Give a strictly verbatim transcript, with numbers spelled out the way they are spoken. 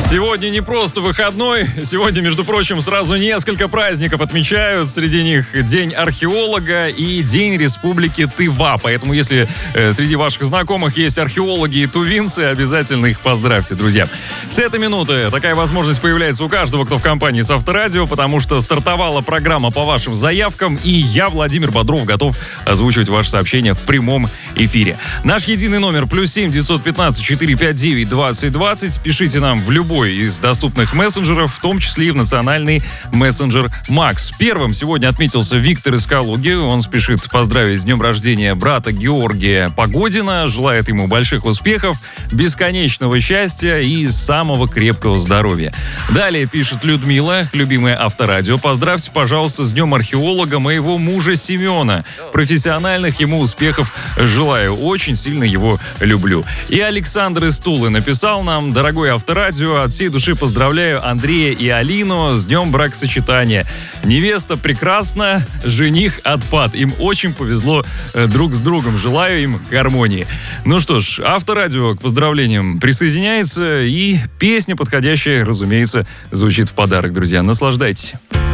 Сегодня не просто выходной. Сегодня, между прочим, сразу несколько праздников отмечают. Среди них День археолога и День Республики Тыва. Поэтому, если э, среди ваших знакомых есть археологи и тувинцы, обязательно их поздравьте, друзья. С этой минуты такая возможность появляется у каждого, кто в компании с Авторадио, потому что стартовала программа по вашим заявкам, и я, Владимир Бодров, готов озвучивать ваши сообщения в прямом эфире. Наш единый номер плюс семь девятьсот пятнадцать четыреста пятьдесят девять двадцать двадцать. Пишите нам в любой из доступных мессенджеров, в том числе и в национальный мессенджер Макс. Первым сегодня отметился Виктор из Калуги. Он спешит поздравить с днем рождения брата Георгия Погодина. Желает ему больших успехов, бесконечного счастья и самого крепкого здоровья. Далее пишет Людмила, любимая Авторадио. Поздравьте, пожалуйста, с днем археолога моего мужа Семена. Профессиональных ему успехов желаю. Очень сильно его люблю. И Александр из Тулы написал нам: дорогой Авторадио, от всей души поздравляю Андрея и Алину с днем бракосочетания. Невеста прекрасна, жених отпад. Им очень повезло э, друг с другом. Желаю им гармонии. Ну что ж, Авторадио к поздравлениям присоединяется, и песня подходящая, разумеется, звучит в подарок, друзья. Наслаждайтесь.